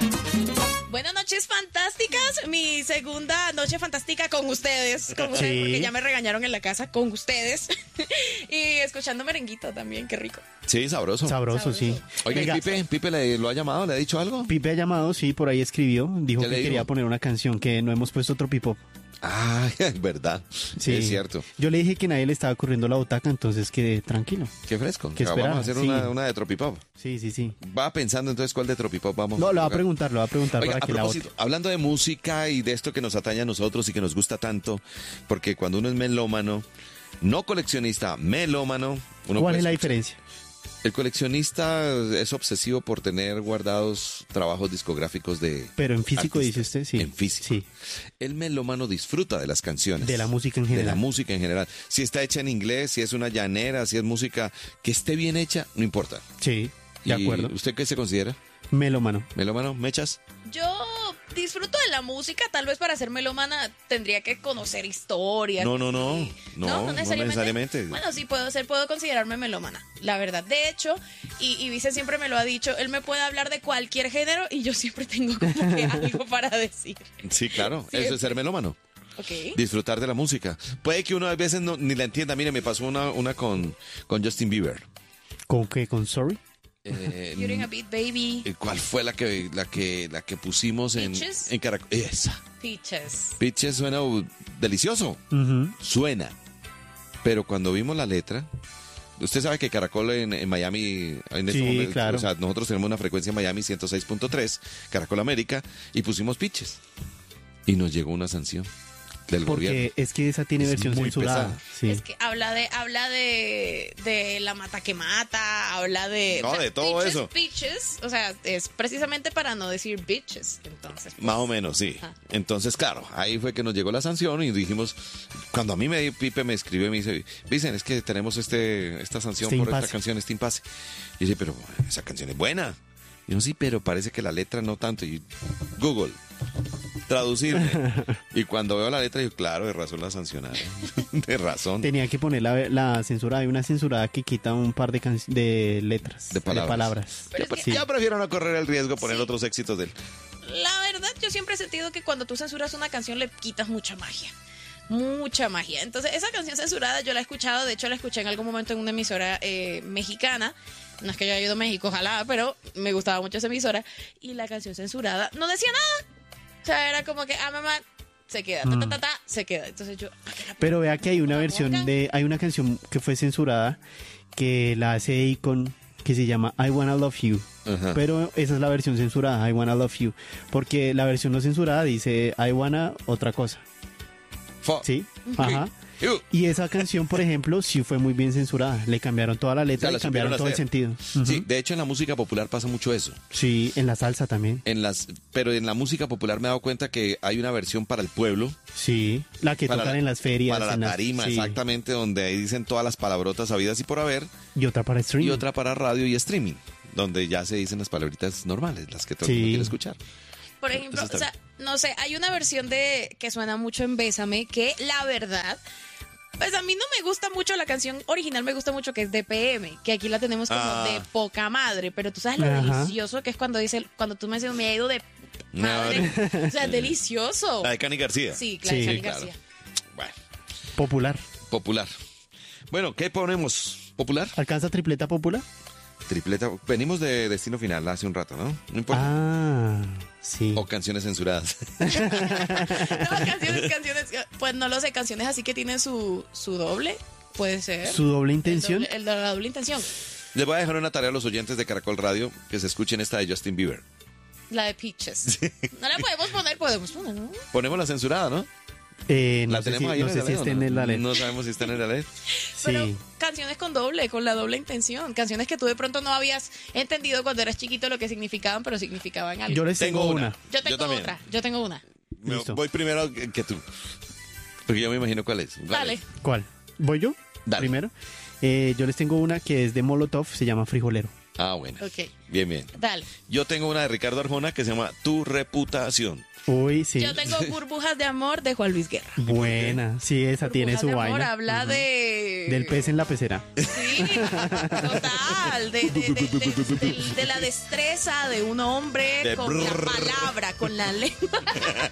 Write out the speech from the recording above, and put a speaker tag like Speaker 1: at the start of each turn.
Speaker 1: Buenas noches fantásticas, mi segunda noche fantástica con ustedes, porque ya me regañaron en la casa con ustedes y escuchando merenguito también, qué rico.
Speaker 2: Sí, sabroso, sí. Oiga, ¿Pipe lo ha llamado? ¿Le ha dicho algo?
Speaker 3: Pipe ha llamado, sí, por ahí escribió, dijo que quería
Speaker 2: dijo?
Speaker 3: poner una canción, que no hemos puesto Tropipop.
Speaker 2: Ah, es verdad,
Speaker 3: Sí.
Speaker 2: es cierto.
Speaker 3: Yo le dije que nadie le estaba corriendo la butaca, entonces que tranquilo.
Speaker 2: Qué fresco.
Speaker 3: ¿Qué
Speaker 2: Vamos a
Speaker 3: espera?
Speaker 2: hacer
Speaker 3: Sí.
Speaker 2: una de Tropipop.
Speaker 3: Sí.
Speaker 2: Va pensando entonces cuál de Tropipop vamos
Speaker 3: No,
Speaker 2: a
Speaker 3: le va a
Speaker 2: tocar.
Speaker 3: preguntar
Speaker 2: Oiga,
Speaker 3: para
Speaker 2: a
Speaker 3: que la vote.
Speaker 2: propósito, hablando de música y de esto que nos atañe a nosotros y que nos gusta tanto, porque cuando uno es melómano, no coleccionista, melómano, uno
Speaker 3: ¿Cuál
Speaker 2: puede
Speaker 3: es la
Speaker 2: escuchar.
Speaker 3: diferencia?
Speaker 2: El coleccionista es obsesivo por tener guardados trabajos discográficos de
Speaker 3: Pero en físico
Speaker 2: artistas.
Speaker 3: dice usted, sí.
Speaker 2: En físico.
Speaker 3: Sí,
Speaker 2: El melómano disfruta de las canciones.
Speaker 3: de la música en
Speaker 2: De la
Speaker 3: general.
Speaker 2: música en general. Si está hecha en inglés, si es una llanera, si es música que esté bien hecha, no importa.
Speaker 3: Sí, de
Speaker 2: ¿Y
Speaker 3: acuerdo.
Speaker 2: usted qué se considera?
Speaker 3: Melómano.
Speaker 2: ¿Melómano? ¿Mechas?
Speaker 1: Yo disfruto de la música, tal vez para ser melómana tendría que conocer historias.
Speaker 2: No
Speaker 1: necesariamente.
Speaker 2: necesariamente.
Speaker 1: Bueno, sí puedo considerarme melómana, la verdad. De hecho, y Vicen siempre me lo ha dicho, él me puede hablar de cualquier género y yo siempre tengo como que algo para decir.
Speaker 2: Sí, claro.
Speaker 1: Sí,
Speaker 2: Eso es ser melómano.
Speaker 1: Ok.
Speaker 2: Disfrutar de la música. Puede que uno a veces ni la entienda. Mire, me pasó una con Justin Bieber.
Speaker 3: ¿Con qué? ¿Con Sorry?
Speaker 1: You're in a beat, baby.
Speaker 2: ¿Cuál fue la que pusimos
Speaker 1: Peaches.
Speaker 2: en Caracol? Esa.
Speaker 1: Peaches.
Speaker 2: Peaches suena delicioso.
Speaker 3: Ujú.
Speaker 2: Suena. Pero cuando vimos la letra, usted sabe que Caracol en Miami, en este
Speaker 3: Sí,
Speaker 2: momento,
Speaker 3: claro.
Speaker 2: o sea, nosotros tenemos una frecuencia en Miami 106.3, Caracol América, y pusimos Peaches. Y nos llegó una sanción del gobierno.
Speaker 3: Porque es que esa tiene
Speaker 2: Es
Speaker 3: versión
Speaker 2: muy
Speaker 3: censurada.
Speaker 2: pesada.
Speaker 3: Sí.
Speaker 1: Es que habla de la mata que mata, habla de...
Speaker 2: No, de todo
Speaker 1: Peaches,
Speaker 2: eso.
Speaker 1: Peaches, o sea, es precisamente para no decir bitches, entonces. pues,
Speaker 2: Más o menos, sí.
Speaker 1: Ajá.
Speaker 2: Entonces, claro, ahí fue que nos llegó la sanción y dijimos, cuando a mí Pipe me escribió y me dice, dicen, es que tenemos esta sanción
Speaker 3: Este
Speaker 2: por
Speaker 3: impasse.
Speaker 2: esta canción, este impasse. Y dice, pero esa canción es buena. Y yo, sí, pero parece que la letra no tanto. Y Google, traducirme. Y cuando veo la letra, digo, claro, de razón la sancionaron. De razón.
Speaker 3: Tenía que poner la censurada. Hay una censurada que quita un par de letras.
Speaker 2: De palabras.
Speaker 1: Pero es que-
Speaker 3: Sí.
Speaker 2: Ya prefiero no correr el riesgo de poner
Speaker 1: Sí.
Speaker 2: otros éxitos de él.
Speaker 1: La verdad, yo siempre he sentido que cuando tú censuras una canción le quitas mucha magia. Mucha magia. Entonces, esa canción censurada yo la he escuchado, de hecho la escuché en algún momento en una emisora mexicana. No es que yo haya ido a México, ojalá, pero me gustaba mucho esa emisora. Y la canción censurada no decía nada. O sea, era como que, mamá, se queda, se queda. Entonces yo...
Speaker 3: Pero vea que hay una
Speaker 1: ¿La
Speaker 3: versión
Speaker 1: boca?
Speaker 3: hay una canción que fue censurada que la hace Akon, que se llama I Wanna Love You.
Speaker 2: Ajá.
Speaker 3: Pero esa es la versión censurada, I Wanna Love You. Porque la versión no censurada dice I Wanna otra cosa. ¿Sí? Ajá. Y esa canción, por ejemplo, sí fue muy bien censurada. Le cambiaron toda la letra
Speaker 2: O sea, la
Speaker 3: y cambiaron
Speaker 2: supieron
Speaker 3: todo el
Speaker 2: hacer.
Speaker 3: sentido.
Speaker 2: Sí,
Speaker 3: Ujú.
Speaker 2: de hecho en la música popular pasa mucho eso.
Speaker 3: Sí, en la salsa también.
Speaker 2: Pero en la música popular me he dado cuenta que hay una versión para el pueblo,
Speaker 3: Sí, la que tocan en las ferias.
Speaker 2: para la
Speaker 3: en las-
Speaker 2: tarima,
Speaker 3: sí.
Speaker 2: exactamente, donde ahí dicen todas las palabrotas habidas y por haber,
Speaker 3: Y otra para streaming.
Speaker 2: y otra para radio y streaming, donde ya se dicen las palabritas normales, las que todo el
Speaker 3: Sí.
Speaker 2: mundo quiere escuchar.
Speaker 1: Por ejemplo,
Speaker 2: Eso está
Speaker 1: o sea, no sé, hay una versión que suena mucho en Bésame que la verdad, pues a mí no me gusta mucho la canción original, me gusta mucho que es de PM, que aquí la tenemos como
Speaker 2: Ah.
Speaker 1: de poca madre, pero tú sabes lo
Speaker 3: Ajá.
Speaker 1: delicioso que es cuando tú me dices me he ido de madre, o sea, es delicioso.
Speaker 2: La de Cani García.
Speaker 1: Sí, claro,
Speaker 3: Sí,
Speaker 1: Cani
Speaker 2: claro.
Speaker 1: García.
Speaker 2: Bueno,
Speaker 3: Popular.
Speaker 2: popular. Bueno, ¿qué ponemos? ¿Popular?
Speaker 3: ¿Alcanza tripleta popular?
Speaker 2: Tripleta. Venimos de Destino Final hace un rato, ¿no? No importa.
Speaker 3: Ah, sí.
Speaker 2: O canciones censuradas.
Speaker 1: No, canciones, pues no lo sé, canciones así que tienen su doble, puede ser.
Speaker 3: ¿Su doble intención?
Speaker 1: El de la doble intención.
Speaker 2: Les voy a dejar una tarea a los oyentes de Caracol Radio que se escuchen esta de Justin Bieber.
Speaker 1: La de Peaches. No la podemos poner, ¿no?
Speaker 2: Ponemos la censurada, ¿no?
Speaker 3: No
Speaker 2: ¿La
Speaker 3: sé
Speaker 2: tenemos
Speaker 3: si,
Speaker 2: ahí
Speaker 3: no
Speaker 2: en
Speaker 3: sé
Speaker 2: el
Speaker 3: si
Speaker 2: LED o
Speaker 3: esté en la letra.
Speaker 2: No sabemos si está en el LED.
Speaker 1: Pero
Speaker 3: Sí.
Speaker 1: canciones con la doble intención. Canciones que tú de pronto no habías entendido cuando eras chiquito lo que significaban, pero significaban algo.
Speaker 3: Yo les tengo una.
Speaker 1: Yo tengo
Speaker 2: también.
Speaker 1: otra. Yo tengo una.
Speaker 3: Listo.
Speaker 2: Voy primero que tú. Porque yo me imagino cuál es.
Speaker 1: Dale.
Speaker 3: ¿Cuál? ¿Voy yo?
Speaker 2: Dale.
Speaker 3: Primero. Yo les tengo una que es de Molotov, se llama Frijolero.
Speaker 2: Ah, bueno.
Speaker 1: Ok.
Speaker 2: Bien.
Speaker 1: Dale.
Speaker 2: Yo tengo una de Ricardo Arjona que se llama Tu reputación.
Speaker 3: Uy, sí.
Speaker 1: Yo tengo Burbujas de amor de Juan Luis Guerra.
Speaker 3: Buena, sí, esa tiene su
Speaker 1: Burbujas de amor
Speaker 3: vaina.
Speaker 1: habla de...
Speaker 3: Del pez en la pecera.
Speaker 1: Sí, total. De la destreza de un hombre con la palabra, con la lengua.